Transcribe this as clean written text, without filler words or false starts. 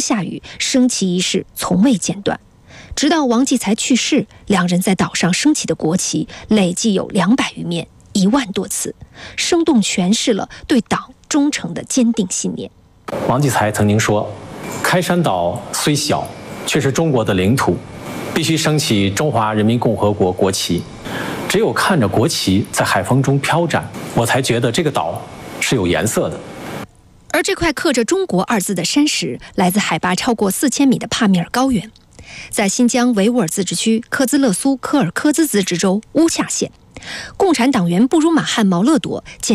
下雨，升旗仪式从未间断。直到王继才去世，两人在岛上升起的国旗累计有200余面，1万多次，生动诠释了对党忠诚的坚定信念。 王继才曾经说，开山岛虽小，却是中国的领土，必须升起中华人民共和国国旗。只有看着国旗在海风中飘展，我才觉得这个岛是有颜色的。 而这块刻着中国2字的山石，来自海拔超过4000米的帕米尔高原，在新疆维吾尔自治区科兹勒苏科尔科兹自治州乌恰县，共产党员布如马汉毛勒朵建